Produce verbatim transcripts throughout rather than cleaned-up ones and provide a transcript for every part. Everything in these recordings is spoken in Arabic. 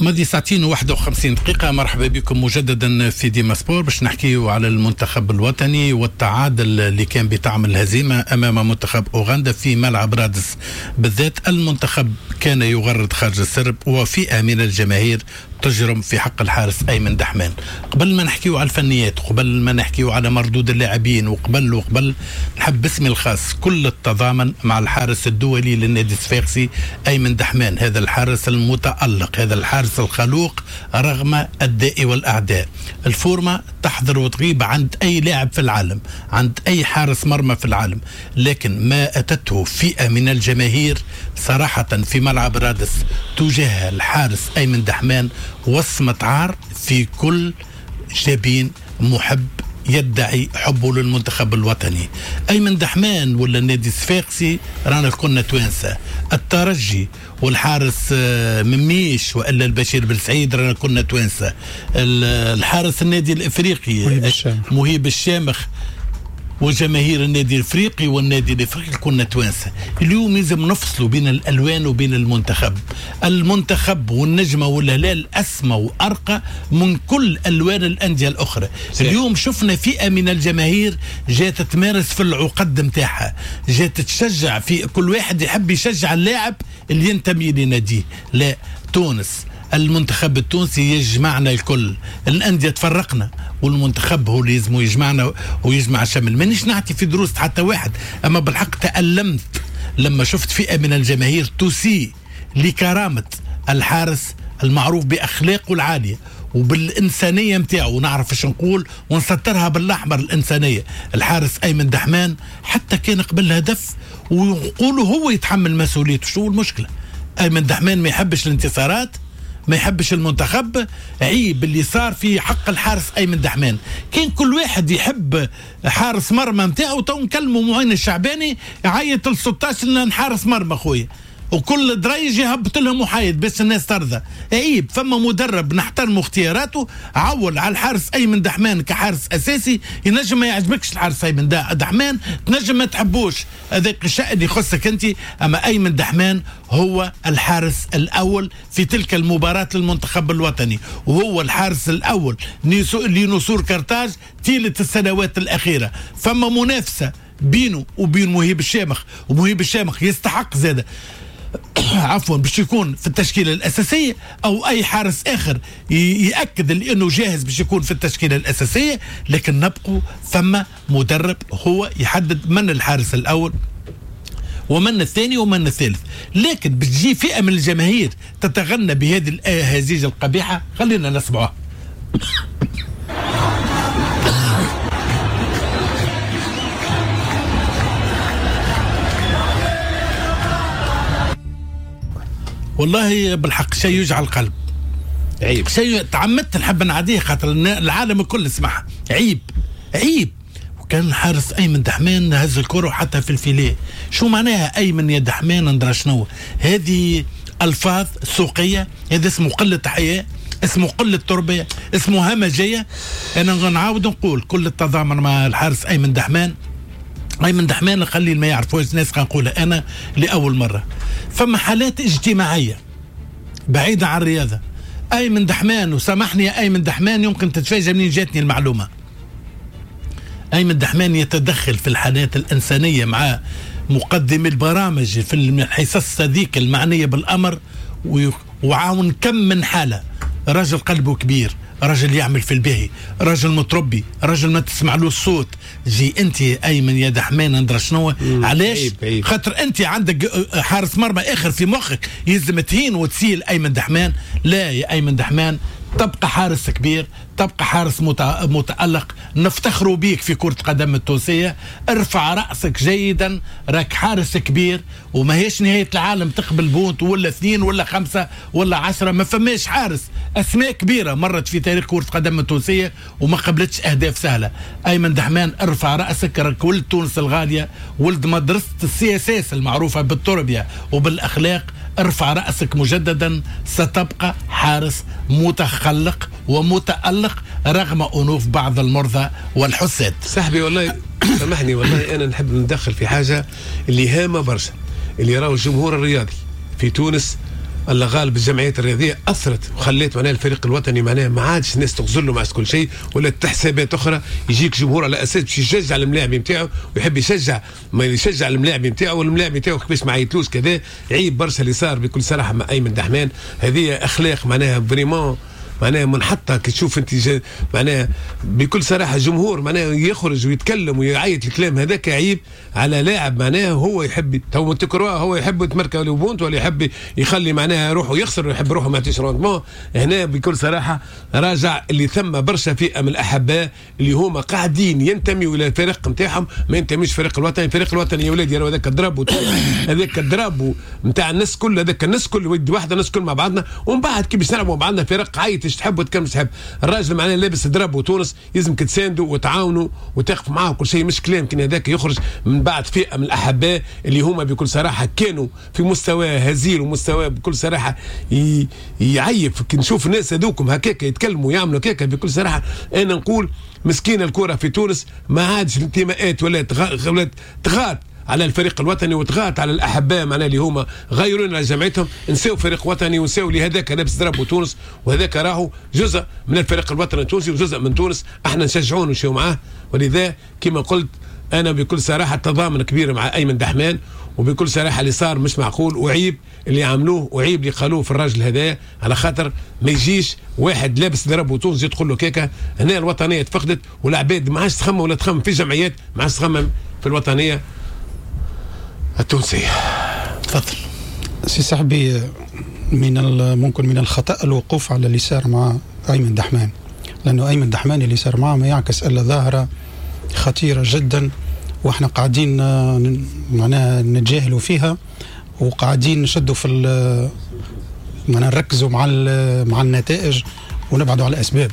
ماضي ساعتين وواحد وخمسين دقيقة. مرحبا بكم مجددا في ديما سبور باش نحكيو على المنتخب الوطني والتعادل اللي كان بطعم الهزيمة أمام منتخب أوغندا في ملعب رادس. بالذات المنتخب كان يغرد خارج السرب وفئة من الجماهير تجرم في حق الحارس أيمن دحمان. قبل ما نحكيو على الفنيات وقبل ما نحكيو على مردود اللاعبين وقبل وقبل نحب باسمي الخاص كل التضامن مع الحارس الدولي للنادي الصفاقسي أيمن دحمان، هذا الحارس المتألق، هذا الحارس الخلوق رغم الداء والأعداء. الفورمة تحضر وتغيب عند أي لاعب في العالم، عند أي حارس مرمى في العالم، لكن ما أتته فئة من الجماهير صراحة في ملعب رادس تجاه الحارس أيمن دحمان وصمة عار في كل جبين محب يدعي حبه للمنتخب الوطني. أيمن دحمان ولا النادي الصفاقسي رانا كنا توانسة، الترجي والحارس مميش وإلا البشير بالسعيد رانا كنا توانسة، الحارس النادي الإفريقي مهيب الشامخ وجماهير النادي الافريقي والنادي الافريقي كنا توانسه. اليوم لازم نفصلوا بين الالوان وبين المنتخب. المنتخب والنجمه والهلال اسمى وارقى من كل الوان الانديه الاخرى. سيح. اليوم شفنا فئه من الجماهير جات تمارس في العقد نتاعها، جات تشجع، في كل واحد يحب يشجع اللاعب اللي ينتمي لناديه. لا، تونس المنتخب التونسي يجمعنا الكل، الأندية تفرقنا والمنتخب هو اللي لازم يجمعنا ويجمع شمل. مانيش نعطي في دروس حتى واحد، أما بالحق تألمت لما شفت فئة من الجماهير تسيء لكرامة الحارس المعروف بأخلاقه العالية وبالإنسانية متاعه، ونعرف ايش نقول ونسطرها بالأحمر الإنسانية. الحارس أيمن دحمان حتى كان قبل الهدف ويقولوا هو يتحمل مسؤوليته. شو المشكلة؟ أيمن دحمان ما يحبش الانتصارات، ما يحبش المنتخب. عيب اللي صار في حق الحارس أيمن دحمان. كان كل واحد يحب حارس مرمى متاعه، تو نكلموا معين الشعباني يعيط ل ستاشر لنا حارس مرمى خويا، وكل دريج يهبط لهم محايد بس الناس ترضى. عيب، فما مدرب نحترم اختياراته عول على الحارس أيمن دحمان كحارس أساسي. ينجم ما يعجبكش الحارس أيمن دحمان، تنجم ما تحبوش، هذاك الشأن يخصك أنت، أما أيمن دحمان هو الحارس الأول في تلك المباراة للمنتخب الوطني، وهو الحارس الأول لنسور كرتاج طيلة السنوات الأخيرة. فما منافسة بينه وبين مهيب الشامخ، ومهيب الشامخ يستحق زاده عفوا باش يكون في التشكيلة الأساسية، أو أي حارس آخر يأكد لأنه جاهز باش يكون في التشكيلة الأساسية. لكن نبقوا فما مدرب هو يحدد من الحارس الأول ومن الثاني ومن الثالث. لكن بتجي فئة من الجماهير تتغنى بهذه الأهازيج القبيحة. خلينا نسمعها. والله بالحق شيء يوجع القلب. عيب، شيء تعمدت نحب نعديه خاطر العالم الكل يسمعها. عيب عيب. وكان الحارس أيمن دحمان هز الكرة حتى في الفيليه. شو معناها أيمن يا دحمان ندرى شنو؟ هذه ألفاظ سوقية، هذا اسمه قلة حياة، اسمه قلة تربية، اسمه همجية. أنا نعاود نقول كل التضامن مع الحارس أيمن دحمان. أيمن دحمان خلي ما يعرفوش الناس نقولها أنا لأول مرة. فما حالات اجتماعية بعيدة عن الرياضة. أيمن دحمان، وسامحني يا أيمن دحمان، يمكن تتفاجأ منين جاتني المعلومة. أيمن دحمان يتدخل في الحالات الإنسانية مع مقدمي البرامج في الحصص ذيك المعنية بالأمر، وعاون كم من حالة. رجل قلبه كبير، رجل يعمل في الباهي، رجل متربي، رجل ما تسمع له الصوت. جي انت ايمن يا دحمان ندرى شنو؟ علاش؟ خاطر انت عندك حارس مرمى اخر في مخك يلزم تهين وتسيل ايمن دحمان. لا يا ايمن دحمان، تبقى حارس كبير، تبقى حارس متألق، نفتخروا بيك في كرة قدم التونسية. ارفع رأسك جيدا، راك حارس كبير، وما هيش نهاية العالم تقبل بونت ولا اثنين ولا خمسة ولا عشرة. ما فماش حارس أسماء كبيرة مرت في تاريخ كرة قدم التونسية وما قبلتش أهداف سهلة. أيمن دحمان ارفع رأسك، راك ولد تونس الغالية، ولد مدرسة السي اس اس المعروفة بالتربية وبالأخلاق. ارفع رأسك مجددا، ستبقى حارس متخلق ومتألق رغم أنوف بعض المرضى والحساد. صاحبي والله سامحني، والله أنا نحب ندخل في حاجة اللي هامة برشا، اللي يراه الجمهور الرياضي في تونس الله غالب الجمعيات الرياضيه اثرت وخلت معناها الفريق الوطني معناها ما عادش الناس تغزر له مع كل شيء، ولا حسابات اخرى. يجيك جمهور على اساس باش يشجع الملاعب نتاعو ويحب يشجع ما يشجع الملاعب نتاعو، والملاعب نتاعو كيفاش ما يعيطلوش كذا. عيب برشا اللي صار بكل صراحه مع ايمن دحمان. هذه اخلاق معناها فريمون معناها منحطه. كي تشوف انت معناها بكل صراحه جمهور معناها يخرج ويتكلم ويعيط الكلام هذاك عيب على لاعب معناها هو يحب تو تكروا هو يحب يتمركز ولا بونت ولا يحب يخلي معناها روحه يخسر ويحب روحه ما يعطيش روندمون. هنا بكل صراحه راجع اللي ثم برشا فئه من الاحباء اللي هما قاعدين ينتميوا الى الفريق نتاعهم ما ينتميش الفريق الوطني. الفريق الوطني يا ولادي راه هذاك الضرب هذاك الضرب نتاع الناس كل هذاك الناس كل ود واحده الناس كل مع بعضنا، ومن بعد كي باش نلعبوا مع بعضنا فريق عايط ايش تحب وتكمل تحب. الراجل معناه لابس ضرب وتونس يلزمك تساندوا وتعاونوا وتقف معاه وكل شيء، مش كلام كان هذاك يخرج من بعد فئه من الاحباء اللي هما بكل صراحه كانوا في مستوى هزيل ومستوى بكل صراحه يعيف. كي نشوف الناس هذوكم هكاك يتكلموا ويعملوا هكاك بكل صراحه انا نقول مسكين الكره في تونس ما عادش الانتماءات ولا تغات على الفريق الوطني وتغات على الاحباء معناه اللي هما غيرون على جمعيتهم. نساو فريق وطني ونساو لهذاك لابس ضرب تونس، وهذاك راهو جزء من الفريق الوطني التونسي وجزء من تونس. احنا نشجعون ونمشيو معاه. ولذا كما قلت انا بكل صراحه تضامن كبير مع ايمن دحمان، وبكل صراحه اللي صار مش معقول وعيب اللي عملوه وعيب اللي قالوه في الراجل هذا. على خاطر ما يجيش واحد لابس ضرب وتونس يدخل له كيكه. هنا الوطنيه تفقدت والعباد ما عادش تخمم ولا تخمم في جمعيات ما عادش تخمم في الوطنيه التونسية. تفضل سي صاحبي. من ممكن من الخطأ الوقوف على اللي صار مع أيمن دحمان، لأنه أيمن دحمان اللي صار معه ما يعكس إلا ظاهرة خطيرة جدا، وإحنا قاعدين معناها نتجاهلوا فيها وقاعدين نشدوا في معناها نركزوا مع مع النتائج ونبعدوا على الأسباب.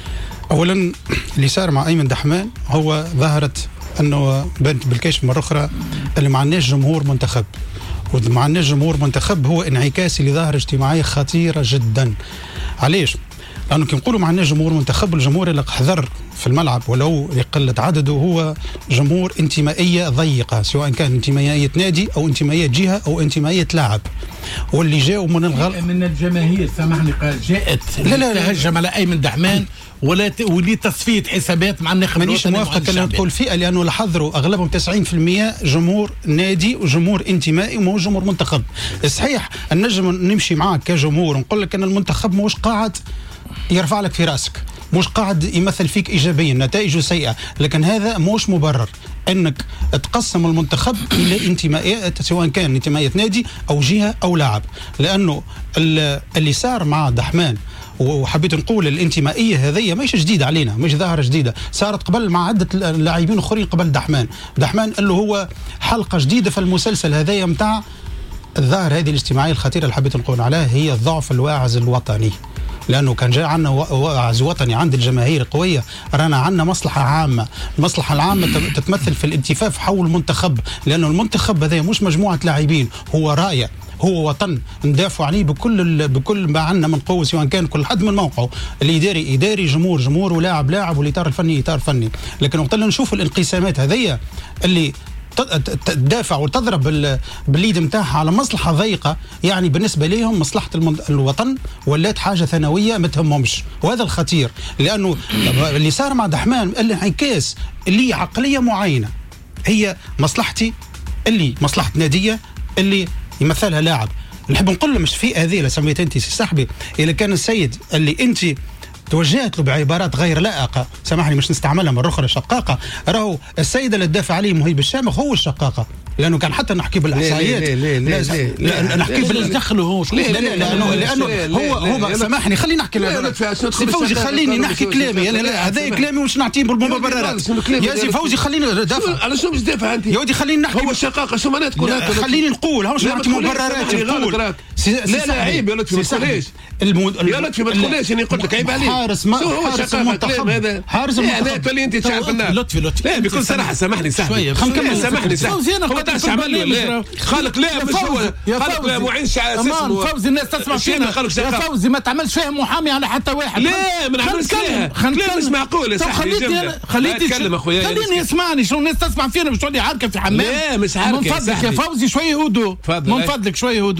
أولا اللي صار مع أيمن دحمان هو ظاهرة انه بنت بالكشف مره اخرى اللي ما عندناش جمهور منتخب، وما عندناش جمهور منتخب هو انعكاس لظاهره اجتماعيه خطيره جدا. علاش؟ لانه كي نقولوا ما عندناش جمهور منتخب، الجمهور اللي حضر في الملعب ولو يقل عدده هو جمهور انتمائيه ضيقه، سواء كان انتمائيه نادي او انتمائيه جهه او انتمائيه لاعب. واللي جاءوا من الغرب من الجماهير سامحني جاءت لا لا تهجم على ايمن دحمان ولا ت... ولي تصفيه حسابات مع الناخب مانيش موافقه كلام تقول فئه، لانه لاحظوا اغلبهم تسعين بالمئة جمهور نادي وجمهور انتمائي ومو جمهور منتخب. صحيح النجم نمشي معاك كجمهور ونقول لك ان المنتخب مش قاعد يرفع لك في راسك، مش قاعد يمثل فيك ايجابيا، نتائجه سيئه، لكن هذا مش مبرر انك تقسم المنتخب الى انتمائيات سواء كان انتمائيه نادي او جهه او لاعب. لانه اللي صار مع دحمان وحبيت نقول الانتمائيه هذه مش جديده علينا، مش ظاهره جديده، صارت قبل مع عده لاعبين اخرين قبل دحمان. دحمان اللي هو حلقه جديده في المسلسل هذايا نتاع الظاهره هذه الاجتماعيه الخطيره اللي حبيت نقول عليها، هي الضعف الواعز الوطني. لانه كان جاء عندنا واعز وطني عند الجماهير قويه، رانا عندنا مصلحه عامه، المصلحه العامه تتمثل في الالتفاف حول المنتخب، لانه المنتخب هذا مش مجموعه لاعبين، هو رايه، هو وطن ندافع عليه بكل بكل ما عندنا من قوه، سواء كان كل حد من موقعه، الاداري اداري، جمهور جمهور، ولاعب لاعب، والاطار الفني اطار فني. لكن وقت اللي نشوف الانقسامات هذيا اللي تدافع وتضرب باليد نتاعها على مصلحه ضيقه، يعني بالنسبه لهم مصلحه الوطن ولات حاجه ثانويه ما تهمهمش، وهذا الخطير. لانه اللي صار مع دحمان الانعكاس اللي عقليه معينه، هي مصلحتي اللي مصلحه ناديه اللي يمثلها لاعب. نحب نقول له مش في هذه اللي سميت انت سي صاحبي، اذا كان السيد اللي انت توجهت له بعبارات غير لائقه، سامحني مش نستعملها مره اخرى، شقاقه، راهو السيد اللي تدافع عليه مهيب الشامخ هو الشقاقه، لانه كان حتى نحكي بالاحصائيات لا لا لا لا لا نحكي بالدخل هو لا لا لانه لانه هو هو سامحني خليني نحكي سي فوزي خليني نحكي كلامي، هذا كلامي وش نعطيه بالمبررات يا سي فوزي، خليني دافع على شنو باش تدافع انت؟ يا ودي خليني نحكي هو الشقاقه شو معناتها تكون، خليني نقول هاوش نعطي مبررات نقول لا لا عيب يا لطفي ما تقوليش يا لطفي ما تقوليش، انا قلت لك عيب عليك. حارس ما حارس المنتخب هذا حارس المنتخب تولي انت تشعل بالنار. لطفي لطفي لا بكل صراحه سامحني صاحبي خلينا سامحني صاحبي هو تاع عمل ولا خالق لا مش هو خالق معين اسمه فوزي، الناس تسمع فينا يا فوزي، ما تعملش فيها محامي على حتى واحد. لا ما نعملش فيها كلام مش معقول يا صاحبي. خليتني خليتني اتكلم اخويا، خليني يسمعني شو الناس تسمع فينا، مش تقول لي عركه في حمام. لا مش عركه من فضلك يا فوزي شويه هدوء، من فضلك شويه هدوء.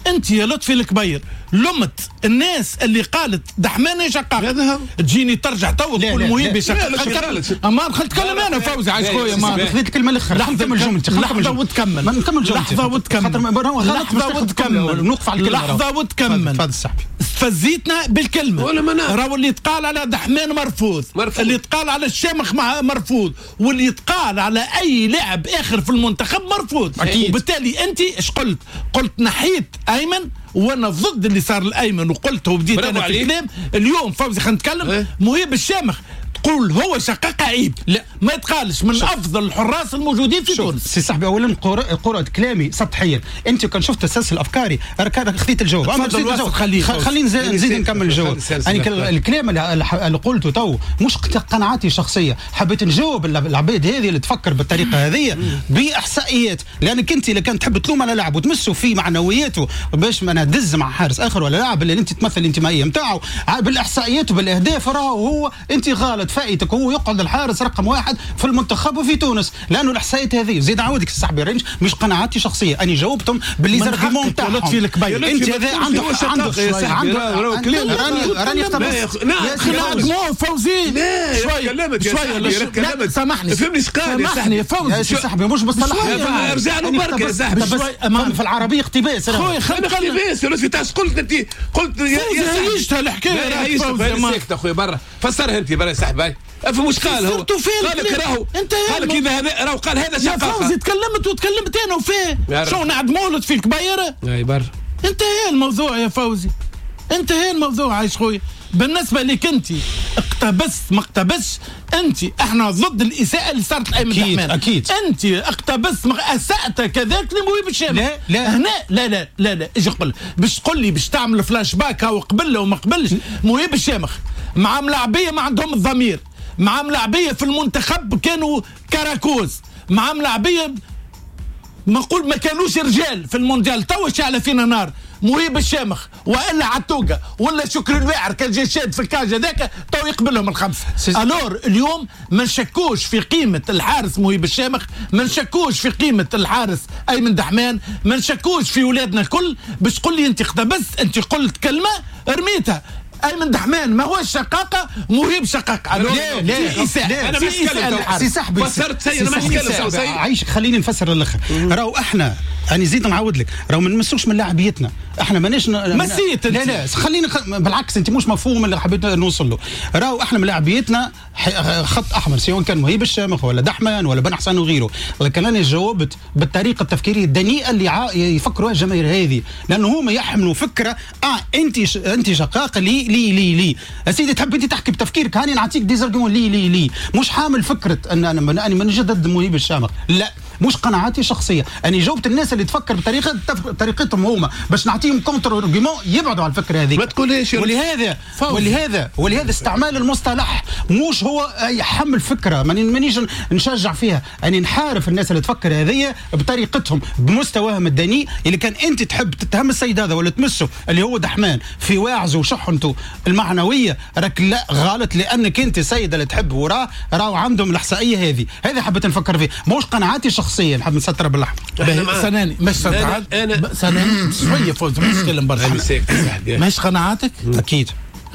انت يا لطفي الكبير لمت الناس اللي قالت دحمان شقاق تجيني ترجع تو تقول مهيب شقاق. اما خلت تكلم انا فوزي عايش خويا ما خذيت الكلمه الاخر نكمل جملتي لحظه وتكمل نكمل جملتي لحظه وتكمل لحظه وتكمل نوقف على الكلمه لحظه وتكمل. فهد السحبي فزيتنا بالكلمه راهو اللي يتقال على دحمان مرفوض, مرفوض. اللي يتقال على الشامخ مرفوض واللي يتقال على اي لاعب اخر في المنتخب مرفوض أكيد. وبالتالي انت ايش قلت؟ قلت نحيت ايمن وانا ضد اللي صار الايمن وقلته وبديت انا في الكلام. اليوم فوزي خلينا نتكلم إيه؟ مهيب الشامخ تقول هو شقاق عيب لا ما يتقالش من شوف. افضل الحراس الموجودين في تونس. سي صاحبي اولا قرأت كلامي سطحيا انت كان شفت السلسله افكاري كان خذيت الجواب اما خلينا نزيد نكمل الجواب. يعني الكلام اللي قلته تو مش قناعاتي شخصيه حبيت نجاوب العباد هذه اللي تفكر بالطريقه هذه باحصائيات لانك انت اللي كان تحب تلوم على لاعب وتمسوا في معنوياته باش ما ندز مع حارس اخر ولا لاعب اللي انت تمثل الانتمائيه نتاعو بالاحصائيات وبالاهداف راهو هو انت غلط فائتك هو يقعد الحارس رقم واحد في المنتخب وفي تونس لانه الاحصائيات هذه زيد عاودك صاحبي رينج مش قناعاتي شخصيه اني جاوبتهم باللي زرقمون تاعهم لطفي الكبير انت هذا عنده عنده عنده كلام راني راني نعم فوزي شويه شويه سامحني فهمني ايش قال سامحني يا فوزي يا صاحبي مش بصلاح ارجع له بركه يا صاحبي في العربيه اقتباس خويا خلينا اقتباس يا لطفي تاع قلت انت قلت يا هيجتها الحكايه هيجتها ساكت اخويا برا فسرها انت برا يا صاحبي افهم واش قال هو قال لك راهو قال لك اذا هذا راهو قال هذا شقاقه يا فوزي تكلمت وتكلمت انا وفيه شو نعدموا له في الكبيره اي برا انتهى الموضوع يا فوزي انتهى الموضوع عايش خويا. بالنسبه لك انت اقتبست ما اقتبسش انت احنا ضد الاساءه اللي صارت لايمن دحمان اكيد انت اقتبست اسات كذلك لمهيب الشامخ لا لا هنا لا لا لا لا اجي قل باش تقول لي باش تعمل فلاش باك او قبل وما قبلش مهيب الشامخ مع ملاعبيه ما عندهم الضمير مع ملاعبيه في المنتخب كانوا كراكوز مع ملاعبيه ما نقول ما كانوش رجال في المونديال تو شعل فينا نار مهيب الشامخ والا عتوقه ولا شكر الواعر كان جاي شاد في الكاج هذاك تو يقبلهم الخمسه. الور اليوم ما نشكوش في قيمه الحارس مهيب الشامخ ما نشكوش في قيمه الحارس ايمن دحمان ما نشكوش في ولادنا الكل باش تقول لي انت اقتبست انت قلت كلمه رميتها ايمن دحمان ما هوش شقاقه مهيب شقاقه. لا لا لا انا مش كلمه سي صاحبي فسرت سي انا مش كلمه عايش خليني نفسر للاخر راهو احنا انا زيد نعاود لك راهو ما نمسوش من لاعبيتنا احنا ماناش مسيت لا لا خليني خ... بالعكس انت مش مفهوم اللي حبيت نوصل له راهو احنا من لاعبيتنا خط احمر سواء كان مهيب الشامخ ولا دحمان ولا بن حسن وغيره لكن انا جاوبت بالطريقه التفكيريه الدنيئه اللي ع... يفكروها الجماهير هذه لانه هما يحملوا فكره اه انت ش... انت شقاق لي لي لي لي سيدي تحب انت تحكي بتفكيرك هاني نعطيك ديزارجيون لي لي لي مش حامل فكره ان انا من انا مانيش ضد مهيب الشامخ لا مش قناعاتي شخصيه انا جاوبت الناس اللي تفكر بطريقه طريقتهم هما باش نعطيهم كونتر ارجيومون يبعدوا على الفكره هذيك ما تقوليش ولهذا ولهذا ولهذا استعمال المصطلح مش هو يحمل فكره مانيش نشجع فيها اني نحارف الناس اللي تفكر هذه بطريقتهم بمستواهم الدنيء اللي كان انت تحب تتهم السيد هذا ولا تمسه اللي هو دحمان في واعزه وشحنته المعنويه راك لا غلط لانك انت سيد اللي تحب وراه راهو عندهم الاحصائيه هذه هذه حبيت نفكر فيه مش قناعاتي شخصيه نحب نستر باللحم سناني مش سناني انا سناني شويه فوز مش نتكلم برشا مش قناعاتك اكيد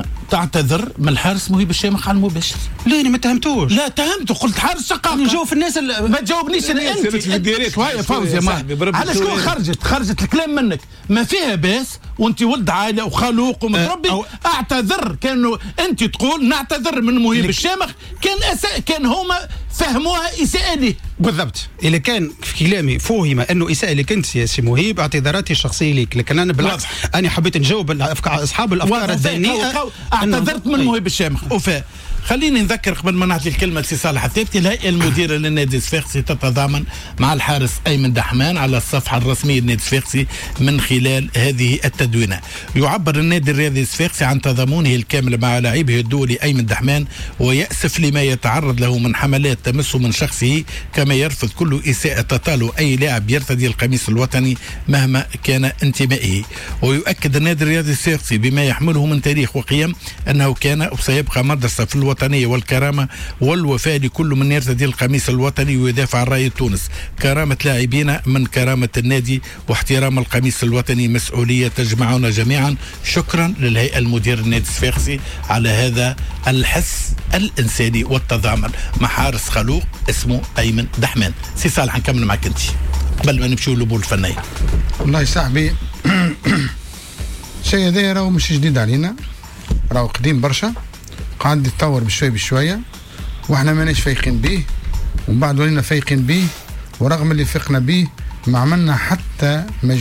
تعتذر من الحارس مهيب الشامخ على المباشر. لا انا ما تهمتوش. لا تهمته قلت حارس شقاقه. نجاوب الناس اللي ما تجاوبنيش انا انت شويه فوز يا مان. على شكون خرجت خرجت الكلام منك ما فيها باس وانت ولد عائله وخلوق ومتربي أه اعتذر كانوا انت تقول نعتذر من مهيب الشامخ كان أسا كان هما فهموها اساءه لي بالضبط. اذا كان في كلامي فهم انه اساءه لك انت يا سي مهيب اعتذاراتي الشخصيه ليك لكن انا بالعكس انا حبيت نجاوب اصحاب الافكار الدينيه اعتذرت من مهيب الشامخ وفاء. خليني نذكر قبل ما نعطي الكلمه لسي صالح الثابتي الهيئه المديره للنادي الصفاقسي تتضامن مع الحارس ايمن دحمان على الصفحه الرسميه للنادي الصفاقسي من خلال هذه التدريبات. تدوينه. يعبر النادي الرياضي الصفاقسي عن تضامنه الكامل مع لاعبه الدولي أيمن دحمان، ويأسف لما يتعرض له من حملات تمسه من شخصه، كما يرفض كل إساءة تطال أي لاعب يرتدي القميص الوطني مهما كان انتمائه. ويؤكد النادي الرياضي الصفاقسي بما يحمله من تاريخ وقيم أنه كان وسيبقى مدرسة في الوطنية والكرامة والوفاء لكل من يرتدي القميص الوطني ويدافع عن راية تونس. كرامة لاعبين من كرامة النادي، واحترام القميص الوطني مسؤولية تجمعنا جميعا. شكرا للهيئة المدير النادي الصفاقسي على هذا الحس الإنساني والتضامن مع حارس خلوق اسمه أيمن دحمان. سي صالح نكمل معك انت قبل ما نمشيو للأمور الفنية. والله صاحبي شيء هذا راهو مش جديد علينا، راهو قديم برشا، قاعد يتطور بشوي بشوية، واحنا ماناش فايقين به، ومن بعد ولينا فايقين به، ورغم اللي فقنا به ما عملنا حتى